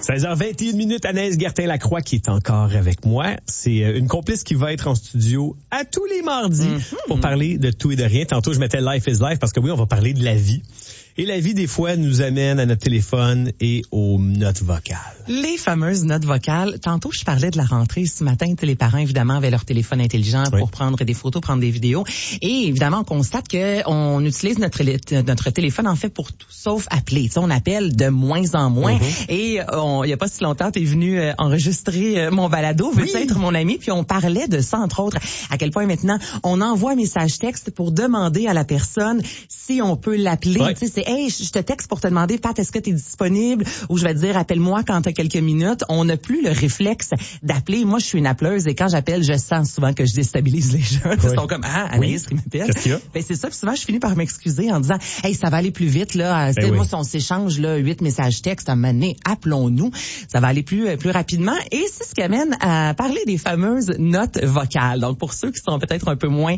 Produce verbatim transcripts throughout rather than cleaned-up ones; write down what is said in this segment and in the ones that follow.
seize heures vingt et une minutes, Anaïs Gertin-Lacroix qui est encore avec moi. C'est une complice qui va être en studio à tous les mardis mm-hmm. pour parler de tout et de rien. Tantôt, je mettais Life is Life parce que oui, on va parler de la vie. Et la vie, des fois, nous amène à notre téléphone et aux notes vocales. Les fameuses notes vocales. Tantôt, je parlais de la rentrée ce matin. Les parents, évidemment, avaient leur téléphone intelligent pour oui. prendre des photos, prendre des vidéos. Et évidemment, on constate qu'on utilise notre, notre téléphone, en fait, pour tout sauf appeler. Tu sais, on appelle de moins en moins. Mm-hmm. Et on, il n'y a pas si longtemps, tu es venu euh, enregistrer euh, mon balado. Veux-tu oui. être mon ami? Puis on parlait de ça, entre autres, à quel point maintenant, on envoie un message texte pour demander à la personne si on peut l'appeler. Oui. Tu sais, c'est hey, je te texte pour te demander, Pat, est-ce que tu es disponible? Ou je vais te dire, appelle-moi quand tu as quelques minutes. On n'a plus le réflexe d'appeler. Moi, je suis une appeleuse et quand j'appelle, je sens souvent que je déstabilise les gens. Oui. Ils sont comme, ah, Anaïs oui. qui m'appelle. Qu'est-ce qu'il y a? Ben, c'est ça. Puis souvent, je finis par m'excuser en disant, hey, ça va aller plus vite, là. Ben moi, oui. si on s'échange, là, huit messages textes à un moment donné, appelons-nous. Ça va aller plus, plus rapidement. Et c'est ce qui amène à parler des fameuses notes vocales. Donc, pour ceux qui sont peut-être un peu moins,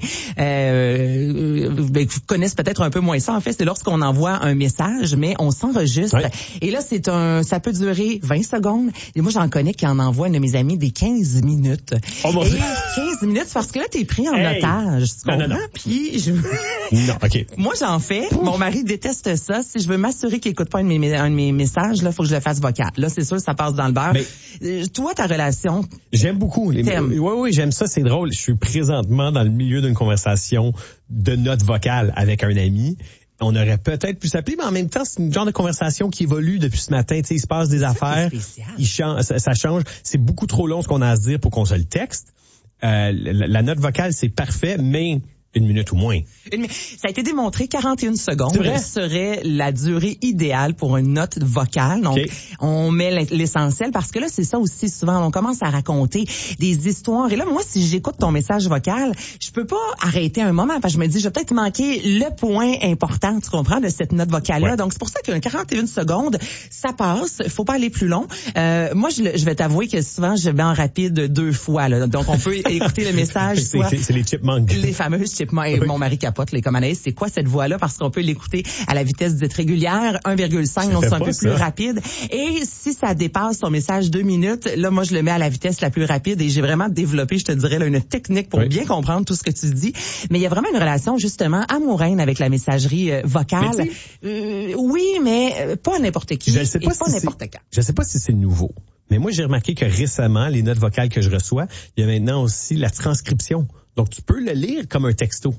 euh, ben, qui connaissent peut-être un peu moins ça, en fait, c'est lorsqu'on envoie un message, mais on s'enregistre. Ouais. Et là, c'est un, ça peut durer vingt secondes. Et moi, j'en connais qui en envoient, un de mes amis, des quinze minutes. Oh mon et Dieu. quinze minutes, parce que là, t'es pris en hey. otage. Tu comprends? Non, non, non. Puis, je... non, OK. Moi, j'en fais. Mon mari déteste ça. Si je veux m'assurer qu'il écoute pas un de mes, un de mes messages, là, faut que je le fasse vocal. Là, c'est sûr, ça passe dans le beurre. Mais, euh, toi, ta relation. J'aime beaucoup. Les... Oui, oui, j'aime ça. C'est drôle. Je suis présentement dans le milieu d'une conversation de notes vocales avec un ami. On aurait peut-être pu s'appeler, mais en même temps, c'est une genre de conversation qui évolue depuis ce matin. Tu sais, il se passe des ça, affaires, il change, ça, ça change. C'est beaucoup trop long ce qu'on a à se dire pour qu'on se le texte. Euh, la, la note vocale, c'est parfait, mais une minute ou moins. Une, ça a été démontré, quarante et une secondes serait la durée idéale pour une note vocale. Donc, okay. on met l'essentiel parce que là, c'est ça aussi souvent. On commence à raconter des histoires. Et là, moi, si j'écoute ton message vocal, je peux pas arrêter un moment parce que je me dis, je vais peut-être manquer le point important, tu comprends, de cette note vocale-là. Ouais. Donc, c'est pour ça qu'un quarante et une secondes, ça passe. Faut pas aller plus long. Euh, moi, je, je vais t'avouer que souvent, je vais en rapide deux fois. Là. Donc, on peut écouter le message. c'est, c'est, c'est les chipmunks. Les fameuses et oui. mon mari capote, les comme Anaïs, c'est quoi cette voix-là? Parce qu'on peut l'écouter à la vitesse dite régulière, un virgule cinq, donc c'est un peu ça. Plus rapide. Et si ça dépasse ton message deux minutes, là, moi, je le mets à la vitesse la plus rapide et j'ai vraiment développé, je te dirais, là, une technique pour oui. bien comprendre tout ce que tu dis. Mais il y a vraiment une relation, justement, amoureuse avec la messagerie euh, vocale. Euh, oui, mais pas à n'importe qui. Je sais pas, et si pas n'importe quand. Je sais pas si c'est nouveau. Mais moi, j'ai remarqué que récemment, les notes vocales que je reçois, il y a maintenant aussi la transcription. Donc, tu peux le lire comme un texto.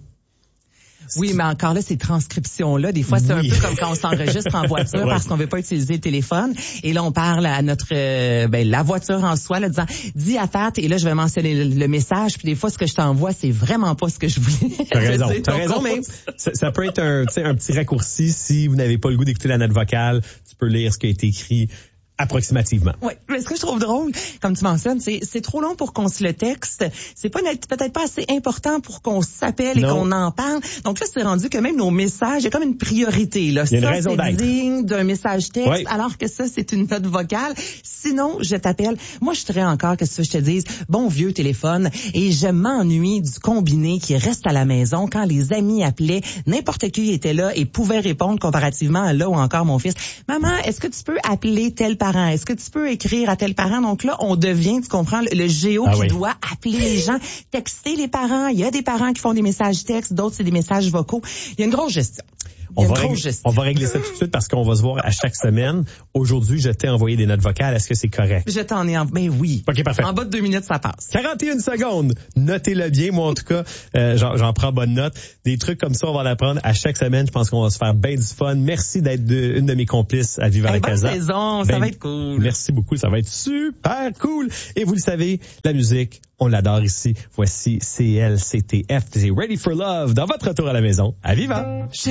Oui, mais encore là, ces transcriptions-là, des fois, c'est oui. un peu comme quand on s'enregistre en voiture ouais. parce qu'on veut pas utiliser le téléphone. Et là, on parle à notre, euh, ben, la voiture en soi, là, disant, dis à Pat, et là, je vais mentionner le, le message. Puis des fois, ce que je t'envoie, c'est vraiment pas ce que je voulais. T'as raison. T'as raison, mais ça, ça peut être un, tu sais, un petit raccourci si vous n'avez pas le goût d'écouter la note vocale. Tu peux lire ce qui a été écrit. Approximativement. Oui, mais ce que je trouve drôle, comme tu mentionnes, c'est c'est trop long pour qu'on se le texte. C'est pas peut-être pas assez important pour qu'on s'appelle et non. qu'on en parle. Donc là, c'est rendu que même nos messages, il y a comme une priorité. Là. Il y a une ça, raison c'est d'être. digne d'un message texte, oui. alors que ça, c'est une note vocale. Sinon, je t'appelle. Moi, je serais encore que ça, je te dise, bon vieux téléphone, et je m'ennuie du combiné qui reste à la maison quand les amis appelaient, n'importe qui était là et pouvait répondre comparativement à là ou encore mon fils. Maman, est-ce que tu peux appeler tel parent? Est-ce que tu peux écrire à tel parent? Donc là, on devient, tu comprends, le, le géo ah qui oui. doit appeler les gens, texter les parents. Il y a des parents qui font des messages textes, d'autres, c'est des messages vocaux. Il y a une grosse gestion. On va, régler, on va régler ça tout de suite parce qu'on va se voir à chaque semaine. Aujourd'hui, je t'ai envoyé des notes vocales. Est-ce que c'est correct? Je t'en ai envoyé. Ben oui. OK, parfait. En bas de deux minutes, ça passe. quarante et une secondes. Notez-le bien. Moi, en tout cas, euh, j'en, j'en prends bonne note. Des trucs comme ça, on va l'apprendre à chaque semaine. Je pense qu'on va se faire bien du fun. Merci d'être de, une de mes complices à Vivre à la Casa. Bonne saison. Ben, ça va être cool. Merci beaucoup. Ça va être super cool. Et vous le savez, la musique, on l'adore ici. Voici C L C T F. C'est Ready for Love dans votre retour à la maison à Viva.